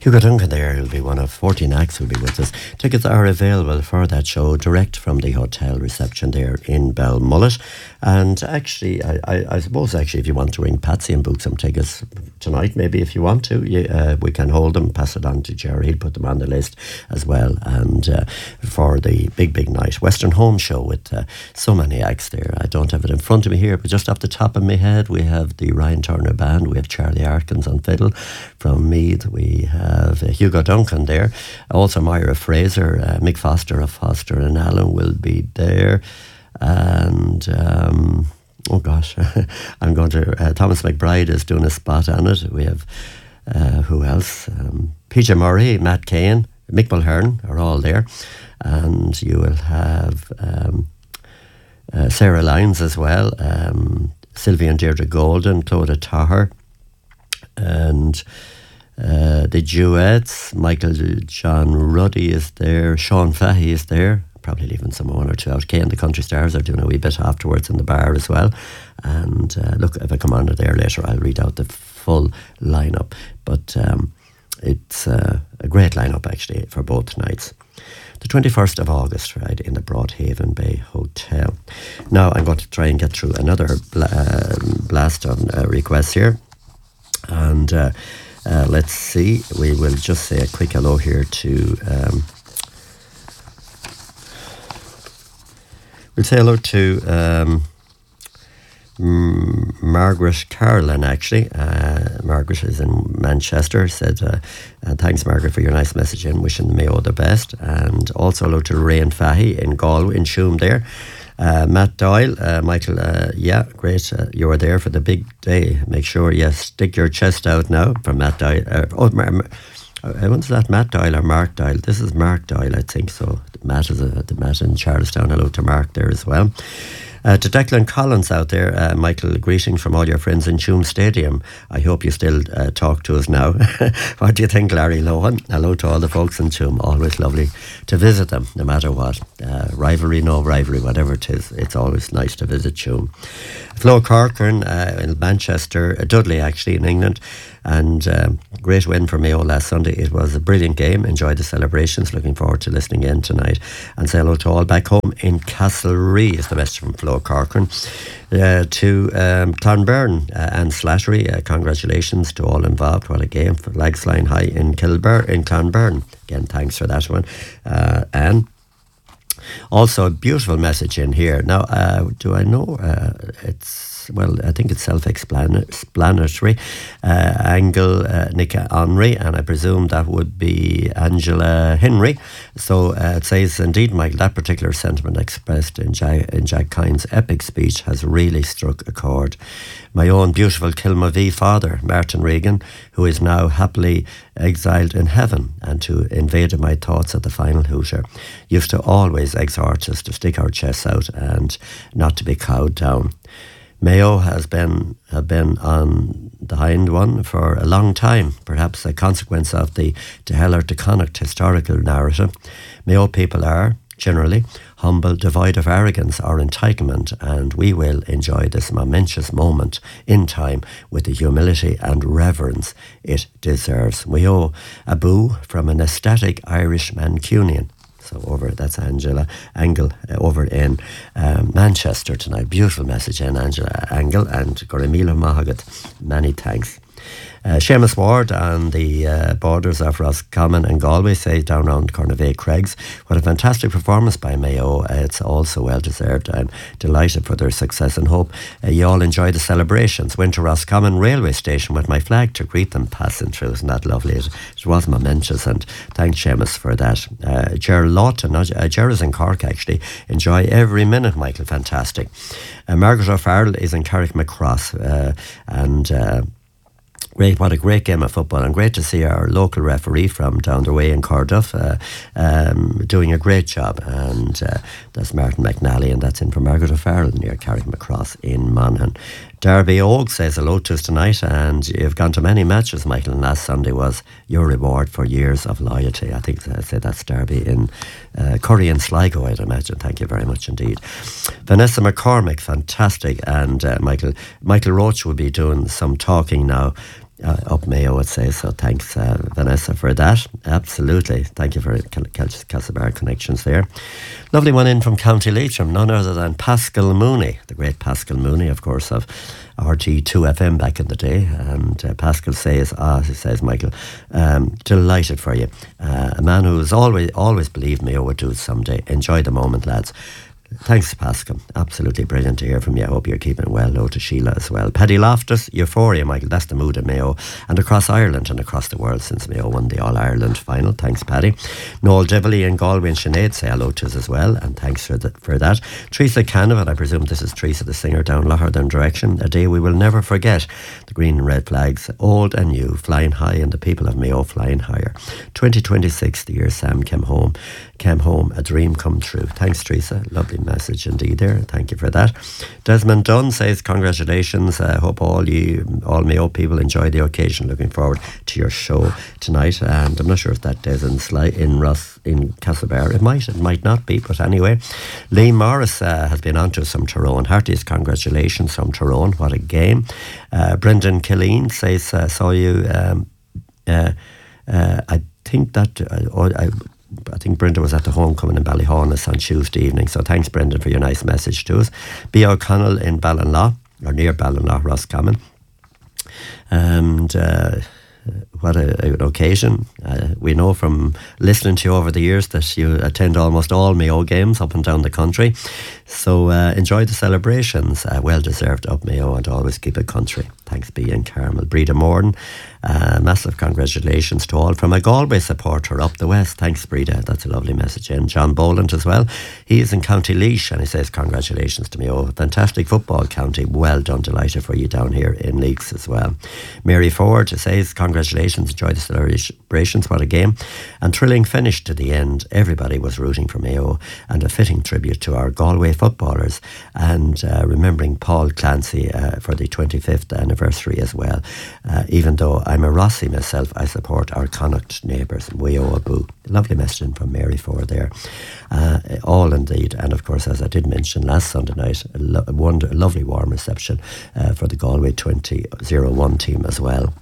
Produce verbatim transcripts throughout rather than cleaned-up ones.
Hugo Duncan there, who'll be one of fourteen acts who'll be with us. Tickets are available for that show direct from the hotel reception there in Belmullet. And actually, I, I, I suppose actually if you want to ring Patsy and book some tickets tonight, maybe if you want to, you, uh, we can hold them, pass it on to Jerry, he'll put them on the list as well. And uh, for the big, big night, Western Home Show with uh, so many acts there. I don't have it in front of me here, but just off the top of my head, we have the Ryan Turner Band, we have Charlie Arkins on fiddle from Meath, we have uh, Hugo Duncan there, also Myra Fraser, uh, Mick Foster of Foster and Allen will be there, and um, oh gosh, I'm going to, uh, Thomas McBride is doing a spot on it. We have, uh, who else? Um, P J Murray, Matt Cain, Mick Mulhern are all there, and you will have um, uh, Sarah Lyons as well, um, Sylvia and Deirdre Golden, Clodagh Taher, and uh, the duets, Michael John Ruddy is there, Sean Fahey is there, probably leaving some one or two out. Kay and the Country Stars are doing a wee bit afterwards in the bar as well. And uh, look, if I come on to there later, I'll read out the full lineup. But um, it's uh, a great lineup actually for both nights. The twenty-first of August, right, in the Broadhaven Bay Hotel. Now I'm going to try and get through another bla- uh, blast on uh, requests here. And uh, uh, let's see, we will just say a quick hello here to... Um, we'll say hello to um, M- Margaret Carlin, actually. Uh, Margaret is in Manchester, said, uh, uh, thanks, Margaret, for your nice message and wishing Mayo the best. And also hello to Lorraine Fahey in Galway, in Shoom there. Uh, Matt Doyle, uh, Michael, uh, yeah, great. Uh, you were there for the big day. Make sure you stick your chest out now from Matt Doyle. Uh, oh, Mar- Mar- I wonder if that Matt Doyle or Mark Doyle. This is Mark Doyle, I think. So Matt is a, the Matt in Charlestown. Hello to Mark there as well. Uh, to Declan Collins out there, uh, Michael, greetings from all your friends in Tuam Stadium. I hope you still uh, talk to us now. What do you think, Larry Lohan? Hello to all the folks in Tuam. Always lovely to visit them, no matter what. Uh, rivalry, no rivalry, whatever it is. It's always nice to visit Tuam. Flo Corcoran uh, in Manchester, uh, Dudley actually in England. And um, great win for Mayo last Sunday. It was a brilliant game. Enjoyed the celebrations. Looking forward to listening in tonight. And say hello to all back home in Castlerea is the message from Flo Corcoran. Uh, to um, Clonberne uh, and Slattery, uh, congratulations to all involved. What a game for Lags Flying High in Kilburn, in Clonberne. Again, thanks for that one. Uh, Anne. Also, a beautiful message in here. Now, uh, do I know? Uh, it's, well, I think it's self-explanatory. Uh, Angle uh, Nick Henry, and I presume that would be Angela Henry. So uh, it says, indeed, Michael, that particular sentiment expressed in Jack, in Jack Kyne's epic speech has really struck a chord. My own beautiful Kilmavee father, Martin Regan, who is now happily exiled in heaven and who invaded my thoughts at the final hooter, used to always exhort us to stick our chests out and not to be cowed down. Mayo has been have been on the hind one for a long time, perhaps a consequence of the De Heller to Connacht historical narrative. Mayo people are, generally, humble, devoid of arrogance or entitlement, and we will enjoy this momentous moment in time with the humility and reverence it deserves. We owe a boo from an ecstatic Irish Mancunian. So over, that's Angela Angle uh, over in um, Manchester tonight. Beautiful message in Angela Angle and Goramila Mahagat. Many thanks. Uh, Seamus Ward on the uh, borders of Roscommon and Galway say down around Cornevay Craigs. What a fantastic performance by Mayo. Uh, it's also well deserved. I'm delighted for their success and hope uh, you all enjoy the celebrations. Went to Roscommon railway station with my flag to greet them passing through. Isn't that lovely? It, it was momentous, and thanks Seamus for that. Uh, Ger Lawton, uh, Ger is in Cork actually. Enjoy every minute, Michael. Fantastic. Uh, Margaret O'Farrell is in Carrickmacross uh, and uh, Great, what a great game of football, and great to see our local referee from down the way in Cardiff uh, um, doing a great job. And uh, that's Martin McNally, and that's in for Margaret O'Farrell near Carrickmacross in Monaghan. Darby Oak says hello to us tonight, and you've gone to many matches, Michael, and last Sunday was your reward for years of loyalty. I think I say that's Darby in uh, Curry and Sligo, I'd imagine. Thank you very much indeed. Vanessa McCormick, fantastic, and uh, Michael Michael Roach will be doing some talking now uh, up Mayo, it says. So thanks, uh, Vanessa, for that. Absolutely. Thank you for Cal- Cal- Castlebar connections there. Lovely one in from County Leitrim, none other than Pascal Mooney, the great Pascal Mooney, of course, of R T two F M back in the day. And uh, Pascal says, ah, he says, Michael, um, delighted for you. Uh, a man who's always always believed Mayo would do it someday. Enjoy the moment, lads. Thanks, Pascal. Absolutely brilliant to hear from you. I hope you're keeping well. Hello to Sheila as well. Paddy Loftus, euphoria, Michael. That's the mood in Mayo and across Ireland and across the world since Mayo won the All-Ireland final. Thanks, Paddy. Noel Devley and Galway and Sinead say hello to us as well, and thanks for, the, for that. Teresa Canavan, I presume this is Teresa the singer down Lochardon direction. A day we will never forget. The green and red flags, old and new, flying high, and the people of Mayo flying higher. twenty twenty-six, the year Sam came home. Came home, a dream come true. Thanks, Teresa. Lovely message indeed there. Thank you for that. Desmond Dunn says, congratulations. I uh, hope all you, all Mayo people enjoy the occasion. Looking forward to your show tonight. And I'm not sure if that is in, Sli- in Ross, in Castlebar. It might, it might not be, but anyway. Lee Morris uh, has been on to some Tyrone. Heartiest congratulations from Tyrone. What a game. Uh, Brendan Killeen says, uh, saw you. Um, uh, uh, I think that, uh, I, I think Brenda was at the homecoming in Ballyhaunis on Tuesday evening. So thanks, Brendan, for your nice message to us. B. O'Connell in Ballinlaw, or near Ballinlaw, Roscommon. And uh, what a, an occasion. Uh, we know from listening to you over the years that you attend almost all Mayo games up and down the country. So uh, enjoy the celebrations. Uh, well deserved up Mayo, and always keep it country. Thanks, B. and Carmel. Breda Morton, uh, massive congratulations to all from a Galway supporter up the west. Thanks, Breda. That's a lovely message. And John Boland as well. He is in County Laois, and he says congratulations to Mayo. Fantastic football county. Well done. Delighted for you down here in Leaks as well. Mary Ford says congratulations. Enjoy the celebrations. What a game. And thrilling finish to the end. Everybody was rooting for Mayo, and a fitting tribute to our Galway footballers, and uh, remembering Paul Clancy uh, for the twenty-fifth anniversary as well. Uh, even though I'm a Rossi myself, I support our Connacht neighbours. Weo Abu. Lovely messaging from Mary Ford there. Uh, all indeed. And of course, as I did mention last Sunday night, a, lo- a, wonder, a lovely warm reception uh, for the Galway twenty oh one team as well.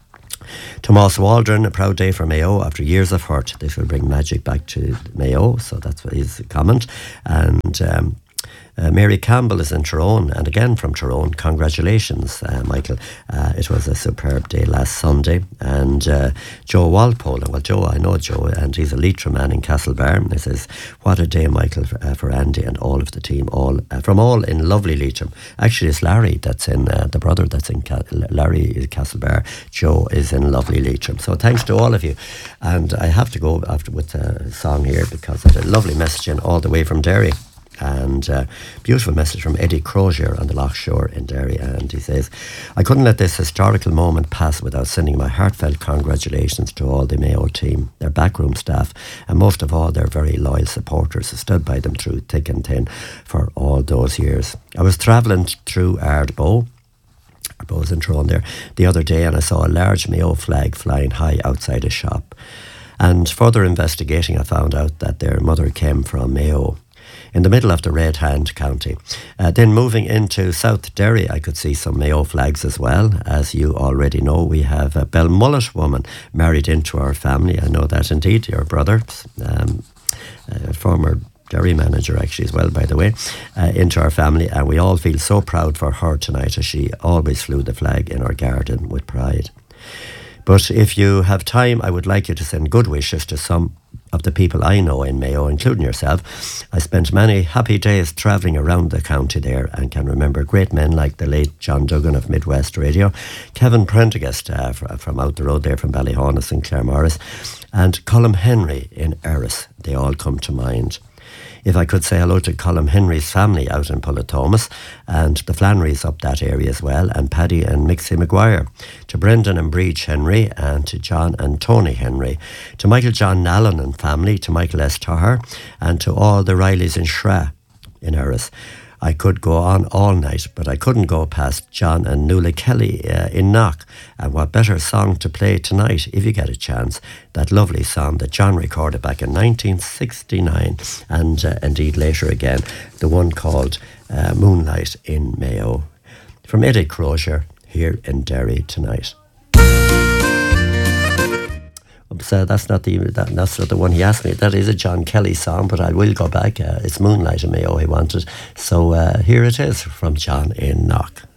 Tomas Waldron, a proud day for Mayo after years of hurt. This will bring magic back to Mayo, so that's his comment. And um, uh, Mary Campbell is in Tyrone, and again from Tyrone, congratulations, uh, Michael. Uh, it was a superb day last Sunday. And uh, Joe Walpole, well, Joe, I know Joe, and he's a Leitrim man in Castlebar. He says, what a day, Michael, for, uh, for Andy and all of the team, all uh, from all in lovely Leitrim. Actually, it's Larry that's in, uh, the brother that's in, Ca- Larry is Castlebar. Joe is in lovely Leitrim. So thanks to all of you. And I have to go after with a song here because of a lovely message in all the way from Derry. And uh, beautiful message from Eddie Crozier on the Loch Shore in Derry. And he says, I couldn't let this historical moment pass without sending my heartfelt congratulations to all the Mayo team, their backroom staff, and most of all their very loyal supporters who stood by them through thick and thin for all those years. I was travelling through Ardbow, Ardbow's in Tyrone there, the other day, and I saw a large Mayo flag flying high outside a shop. And further investigating, I found out that their mother came from Mayo, in the middle of the Red Hand County. Uh, then moving into South Derry, I could see some Mayo flags as well. As you already know, we have a Belmullet woman married into our family. I know that indeed, your brother, um, uh, former Derry manager actually as well, by the way, uh, into our family. And we all feel so proud for her tonight, as she always flew the flag in our garden with pride. But if you have time, I would like you to send good wishes to some of the people I know in Mayo, including yourself. I spent many happy days travelling around the county there and can remember great men like the late John Duggan of Midwest Radio, Kevin Prendergast uh, from out the road there from Ballyhaunis and Claremorris, and Colm Henry in Erris. They all come to mind. If I could say hello to Colm Henry's family out in Pullatomas, and the Flannerys up that area as well, and Paddy and Mixie Maguire, to Brendan and Breach Henry, and to John and Tony Henry, to Michael John Nallen and family, to Michael S. Tahar, and to all the Rileys in Shra in Erris. I could go on all night, but I couldn't go past John and Nuala Kelly uh, in Knock. And what better song to play tonight, if you get a chance, that lovely song that John recorded back in nineteen sixty-nine, and uh, indeed later again, the one called uh, Moonlight in Mayo. From Eddie Crozier, here in Derry tonight. So that's not the that, that's not the one he asked me. That is a John Kelly song, but I will go back. Uh, it's Moonlight in Mayo he wanted. So uh, here it is from John in Knock.